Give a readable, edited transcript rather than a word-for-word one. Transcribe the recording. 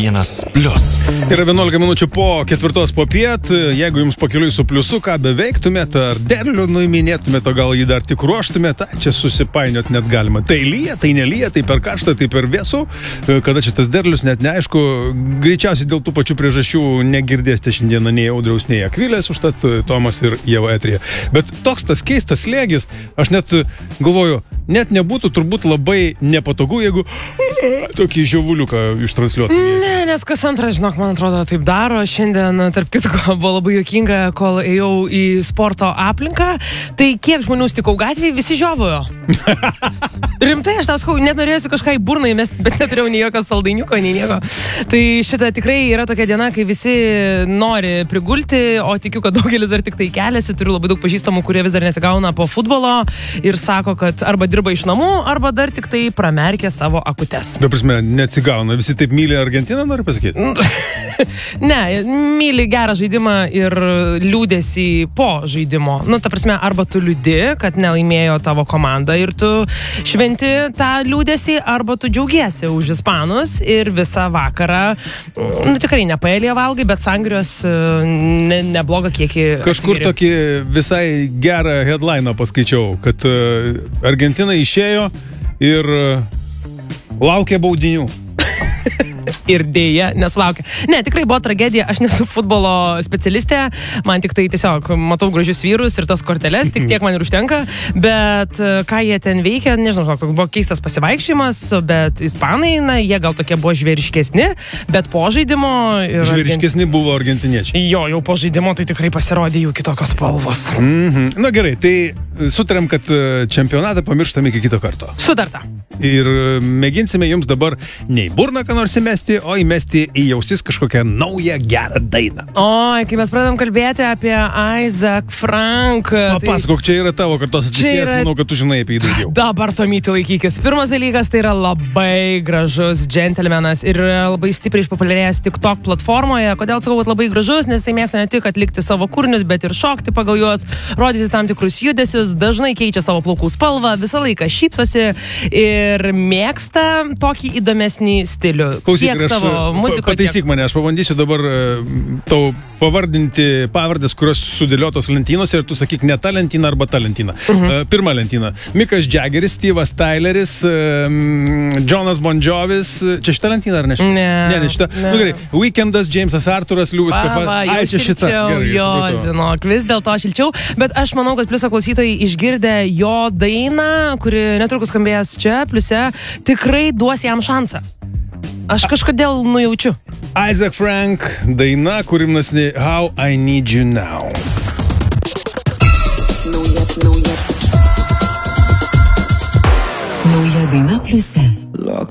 Yra 11 minučių po 4 popiet. Jeigu jums pakeliui su pliusu, ką beveiktumėt, ar derlių nuiminėtumėt, o gal jį dar tik ruoštumėt, čia susipainiot net galima. Tai lyja, tai nelyja, tai per karštą, tai per vėsų. Kada šitas derlius, net neaišku. Greičiausiai dėl tų pačių priežasčių negirdėsite šiandieną nei Audriaus, nei Akvilės, užtat Tomas ir Ieva eteryje. Bet toks tas keistas slėgis, aš net galvoju, net nebūtų turbūt labai nepatogu, jeigu tokį žiovuliuką ištransliuotų. Ne, nes kas antras, žinok, man atrodo, taip daro. Šiandien, tarp kitko, buvo labai juokinga, kol ėjau į sporto aplinką. Tai kiek žmonių stikau gatvėje, visi žiovojo. Rimtai, aš tau sakau, net norėjusi kažką į burną įmest, bet neturėjau nei jokio saldainiuko, nei nieko. Tai šita tikrai yra tokia diena, kai visi nori prigulti, o tikiu, kad daugelis dar tik tai keliasi. Turiu labai daug pažįstamų, kurie vis dar nesigauna po futbolo ir sako, kad arba dirba iš namų, arba dar tik tai pramerkia savo akutes. Ta prasme, neatsigauna. Visi taip myli Argentiną, noriu pasakyti? Ne, myli gerą žaidimą ir liūdėsi po žaidimo. Ta prasme, arba tu liūdi, kad nelaimėjo tavo komanda ir tu šventi tą liūdėsi, arba tu džiaugiesi už ispanus ir visą vakarą, tikrai nepaėlė valgai, bet sangrios neblogą kiekį. Kažkur tokį visai gerą headliną paskaičiau, kad Argentina išėjo ir laukia baudinių. Ir dėja nesulaukia. Ne, tikrai buvo tragedija, aš nesu futbolo specialistė, man tik tai tiesiog matau gražius vyrus ir tas korteles, tik tiek man ir užtenka, bet ką jie ten veikia, nežinau, buvo keistas pasivaikščiojimas, bet ispanai, jie gal tokie buvo žvėriškesni, bet po žaidimo... Žvėriškesni buvo argentiniečiai. Jau po žaidimo tai tikrai pasirodė jų kitokios spalvos. Na gerai, tai sutarėm, kad čempionatą pamirštam iki kito karto. Sutarta. Ir mėginsime jums dabar ne į burną ką nors įmesti, o įmesti į ausis kažkokią naują gerą dainą. Oi, kai mes pradedam kalbėti apie Isaac Frank. Papasakok, čia yra tavo kartos atsikės, manau, kad tu žinai apie jį daugiau. Dabar Tomyti laikykis. Pirmas dalykas, tai yra labai gražus džentelmenas ir labai stipriai išpopuliarėjęs TikTok platformoje. Kodėl sakau, kad labai gražus, nes jis mėgsta ne tik atlikti savo kūrinius, bet ir šokti pagal juos, rodyti tam tikrus judesius, dažnai keičia savo plaukų spalvą, visą laiką šypsosi ir mėgsta tokį įdomesnį stilių. Klausyk, pataisyk mane, aš pabandysiu dabar tau pavardinti pavardės, kurios sudėliotos lentynose ir tu sakyk ne ta lentyna arba ta lentyna. Pirma lentyna. Mikas Jaggeris, Steve'as Tyleris, Jonas Bon Jovis. Čia šita lentyna ar ne šita? Ne, šita. Gerai. Weekendas, Jamesas Arturas, Liuvis Kappa. Ai, čia šita. Jo, žinok, vis dėlto šilčiau. Bet aš manau, kad pliuso klausytojai išgirdę jo dainą, kuri netrukus skambės čia, pliuse, tikrai duos jam šansą. Aš kažkodėl nujaučiu. Isaac Frank, daina, kuri vadinasi How I Need You Now. Nauja daina pliuse.